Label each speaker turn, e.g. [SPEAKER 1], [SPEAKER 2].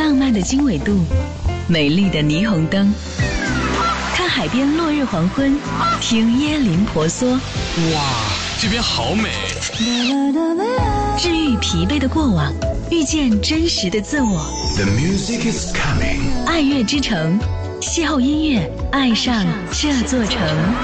[SPEAKER 1] 浪漫的经纬度，美丽的霓虹灯，看海边落日黄昏，听椰林婆娑。
[SPEAKER 2] 哇，这边好美！
[SPEAKER 1] 治愈疲惫的过往，遇见真实的自我。
[SPEAKER 2] The music is coming。
[SPEAKER 1] 爱乐之城，邂逅音乐，爱上这座城。